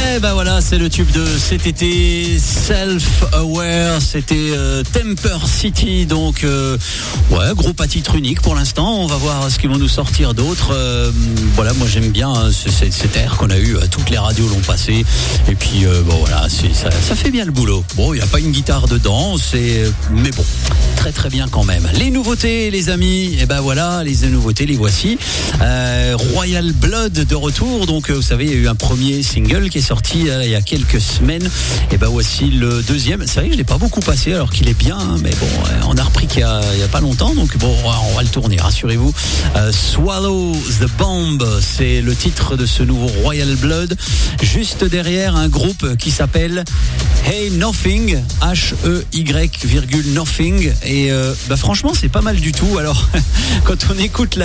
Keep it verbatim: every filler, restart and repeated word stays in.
Eh ben voilà, c'est le tube de cet été, Self-Aware, c'était euh, Temper City, donc euh, ouais, groupe à titre unique pour l'instant, on va voir ce qu'ils vont nous sortir d'autres. Euh, voilà, moi j'aime bien hein, cet, cet air qu'on a eu, toutes les radios l'ont passé, et puis euh, bon voilà, c'est, ça, ça fait bien le boulot. Bon, il n'y a pas une guitare dedans, c'est, mais bon, très très bien quand même. Les nouveautés les amis, et ben voilà, les nouveautés, les voici. Euh, Royal Blood de retour, donc vous savez, il y a eu un premier single qui est sorti euh, il y a quelques semaines, et ben voici le deuxième. C'est vrai que je l'ai pas beaucoup passé alors qu'il est bien, hein, mais bon, euh, on a repris qu'il y a, il y a pas longtemps, donc bon, on va le tourner, rassurez-vous. Euh, Swallow the Bomb, c'est le titre de ce nouveau Royal Blood. Juste derrière, un groupe qui s'appelle Hey Nothing, H E Y virgule Nothing, et euh, bah franchement c'est pas mal du tout. Alors quand on écoute la